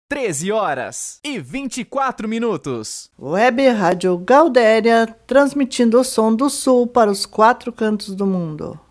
13h24. Web Rádio Gaudéria, transmitindo o som do Sul para os 4 cantos do mundo.